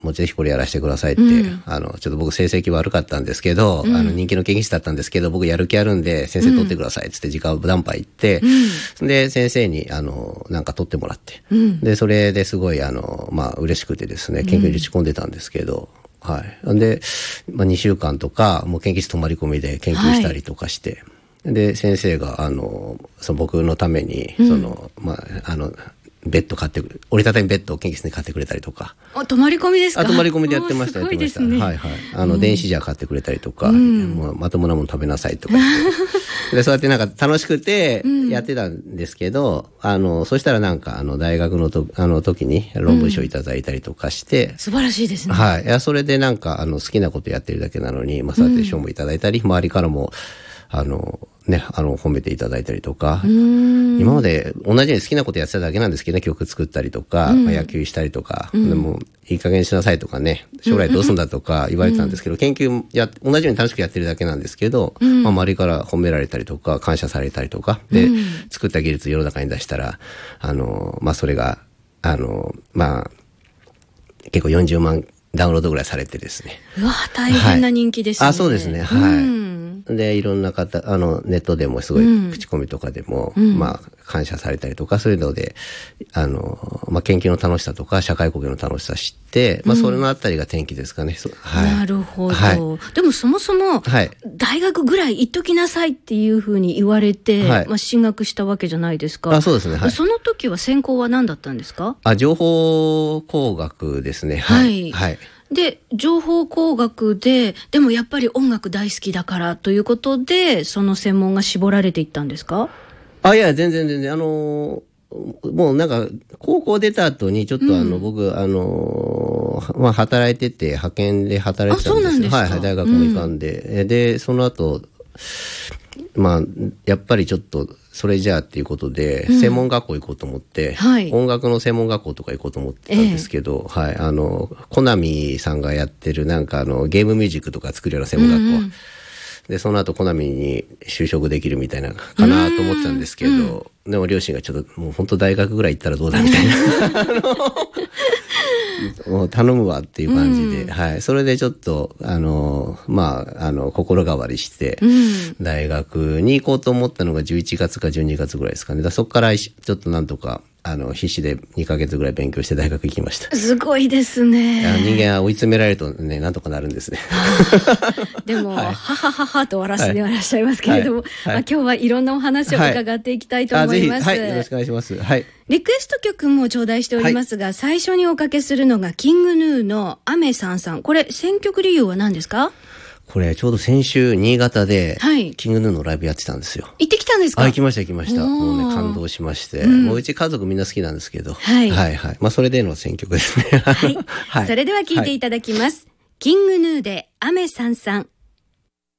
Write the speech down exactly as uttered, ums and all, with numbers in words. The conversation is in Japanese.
もうぜひこれやらせてくださいって、うん、あの、ちょっと僕成績悪かったんですけど、うん、あの、人気の研究室だったんですけど、僕やる気あるんで、先生取ってくださいって言って、直談判行って、うん、で、先生に、あの、なんか取ってもらって、うん、で、それですごい、あの、まあ、嬉しくてですね、研究に打ち込んでたんですけど、うん、はい。で、まあ、にしゅうかんとか、もう研究室泊まり込みで研究したりとかして、はい、で、先生が、あの、その僕のために、その、うん、まあ、あの、ベッド買ってくる。折りたたみベッドを研究室に買ってくれたりとか。 あ、泊まり込みですか？ あ、泊まり込みでやってました、やってました。はいはい。あの、うん、電子ジャー買ってくれたりとか、うん、もうまともなもの食べなさいとか言って。で、そうやってなんか楽しくてやってたんですけど、うん、あの、そしたらなんか、あの、大学のと、あの時に論文賞いただいたりとかして。 うん、素晴らしいですね。 はい。いや、それでなんか、あの、好きなことやってるだけなのに、まあ、そうやって賞もいただいたり、うん、周りからも、あの、ね、あの、褒めていただいたりとか、今まで同じように好きなことやってただけなんですけどね、曲作ったりとか、うん、まあ、野球したりとか、うん、でも、いい加減にしなさいとかね、将来どうすんだとか言われてたんですけど、うん、研究や、同じように楽しくやってるだけなんですけど、うん、まあ、周りから褒められたりとか、感謝されたりとか、で、うん、作った技術世の中に出したら、あの、まあ、それが、あの、まあ、結構よんじゅうまんダウンロードぐらいされてですね。 うわ、大変な人気ですね。 はい、あ、そうですね、はい。うんで、いろんな方、あの、ネットでもすごい、口コミとかでも、うん、まあ、感謝されたりとか、そういうので、あの、まあ、研究の楽しさとか、社会貢献の楽しさ知って、まあ、それのあたりが転機ですかね。 はい、なるほど。はい、でも、そもそも、はい、大学ぐらい行っときなさいっていうふうに言われて、はい、まあ、進学したわけじゃないですか。 あ、そうですね。はい、 その時は専攻は何だったんですか？ あ、情報工学ですね。はい。はい。 で、情報工学で、でもやっぱり音楽大好きだからということで、その専門が絞られていったんですか？ あ、いや、全然全然、あのー、もうなんか、高校出た後にちょっとあの、うん、僕、あのー、まあ、働いてて、派遣で働いてたんですよ。 あ、そうなんですか？ はい、はい、大学も行かんで。うん、で、その後、まあ、やっぱりちょっと、それじゃあっていうことで、うん、専門学校行こうと思って、はい、音楽の専門学校とか行こうと思ってたんですけど、えー、はい、あの、コナミさんがやってるなんかあの、ゲームミュージックとか作るような専門学校、うんうん、で、その後コナミに就職できるみたいな、かなと思ってたんですけど、うんうん、でも両親がちょっと、もう本当大学ぐらい行ったらどうだみたいな。もう頼むわっていう感じで、うん、はい。それでちょっと、あの、まあ、あの、心変わりして、うん、大学に行こうと思ったのがじゅういちがつかじゅうにがつぐらいですかね。だそこからちょっとなんとか、あの、必死でにかげつぐらい勉強して大学行きました。 すごいですね。 人間は追い詰められるとね、なんとかなるんですね。 でも、はい、ははははと笑わせてはいらっしゃいますけれども、はいはい、まあ、今日はいろんなお話を伺っていきたいと思います。 はい、はい、よろしくお願いします。はい。 リクエスト曲も頂戴しておりますが、はい、最初におかけするのがキングヌーのアメさんさん。これ、選曲理由は何ですか？ これ、ちょうど先週、新潟で、はい、キングヌーのライブやってたんですよ。 行ってきたんですか？ あ、行きました、行きました。もうね、感動しまして。うん、もううち家族みんな好きなんですけど。はい。はいはい。まあ、それでの選曲ですね。 はい。はい、それでは聴いていただきます。はい、キングヌーでアメさんさん。